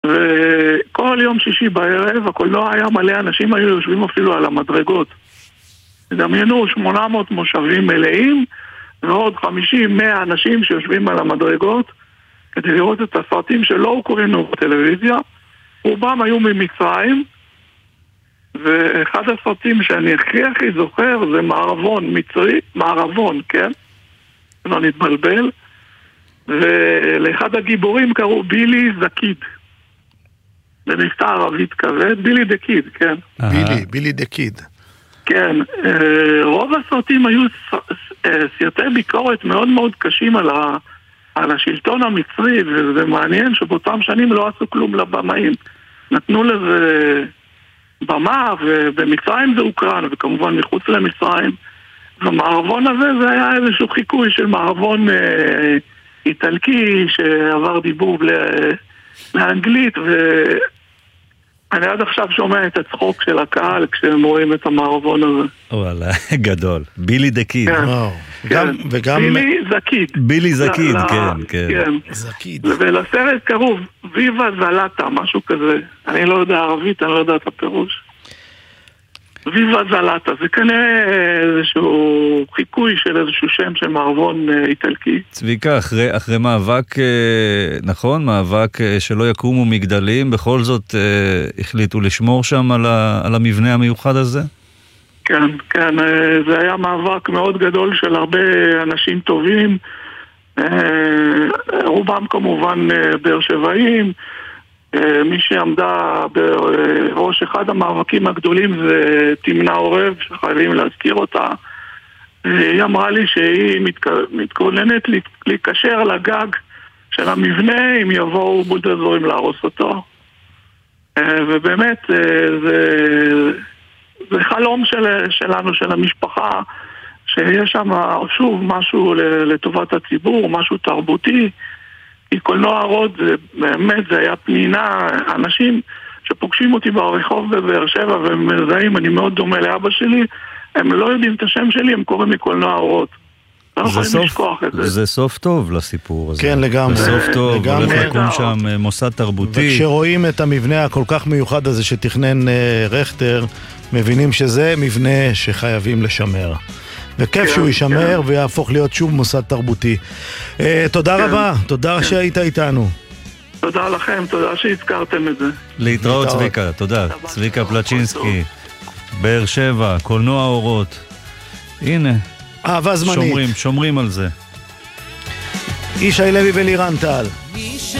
וכל יום שישי בערב הקולנוע היה מלא, אנשים היו יושבים אפילו על המדרגות. דמיינו 800 מושבים מלאים ועוד 50-100 אנשים שיושבים על המדרגות כדי לראות את הסרטים שלא הוקרנו בטלוויזיה. רובם היו ממצרים, ואחד הסרטים שאני הכי זוכר זה מערבון מצרי, מערבון, כן? לא נתבלבל. ולאחד הגיבורים קראו בילי זקיד. זה מבטא ערבית כבד, בילי דה קיד, כן. בילי דה קיד. כן, רוב הסרטים היו סרטי ביקורת מאוד מאוד קשים על השלטון המצרי, וזה מעניין שבאותם שנים לא עשו כלום לבמאים. נתנו לזה במה, ובמצרים זה הוקרן, וכמובן מחוץ למצרים. והמערבון הזה זה היה איזשהו חיקוי של מערבון איטלקי שעבר דיבוב לאנגלית, ואני עד עכשיו שומע את הצחוק של הקהל כשהם רואים את המערבון הזה. וואלה, גדול. בילי דה קיד. בילי זקיד. בילי זקיד, כן. זקיד. ולסרט קרוב ויבה זלטה, משהו כזה. אני לא יודע ערבית, אני לא יודע את הפירוש. ויבה זלטה, זה כנראה איזשהו חיקוי של איזשהו שם של מערבון איטלקי. צביקה, אחרי מאבק, נכון? מאבק שלא יקומו מגדלים, בכל זאת החליטו לשמור שם על המבנה המיוחד הזה? כן, זה היה מאבק מאוד גדול של הרבה אנשים טובים, רובם כמובן באר שבעים. מי שעמדה בראש אחד המאבקים הגדולים זה תמנה עורב, שחייבים להזכיר אותה. היא אמרה לי שהיא מתכוננת להיקשר לגג של המבנה אם יבואו בולדוזרים להרוס אותו. ובאמת זה חלום שלנו, של המשפחה, שיש שם שוב משהו לטובת הציבור, משהו תרבותי. כי קולנוע הרוד באמת זה היה פנינה, אנשים שפוגשים אותי ברחוב בבאר שבע ומזהים, אני מאוד דומה לאבא שלי, הם לא יודעים את השם שלי, הם קוראים לי קולנוע הרוד. זה סוף טוב לסיפור הזה. כן, לגמרי. זה סוף טוב, הולך לקום שם מוסד תרבותי. וכשרואים את המבנה הכל כך מיוחד הזה שתכנן רכטר, מבינים שזה מבנה שחייבים לשמר. וכיף שהוא יישמר ויהפוך להיות שוב מוסד תרבותי. תודה רבה, תודה שהיית איתנו. תודה לכם, תודה שהזכרתם את זה. להתראות צביקה, תודה. צביקה פלצ'ינסקי, באר שבע, קולנוע אורות. הנה, אהבה זמנית. שומרים על זה. ישי לוי ולירן טל.